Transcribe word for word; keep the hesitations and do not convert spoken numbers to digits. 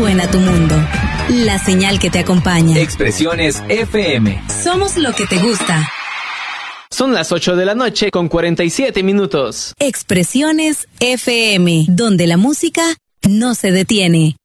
suena tu mundo. La señal que te acompaña. Expresiones F M. Somos lo que te gusta. Son las ocho de la noche con cuarenta y siete minutos. Expresiones F M, donde la música no se detiene.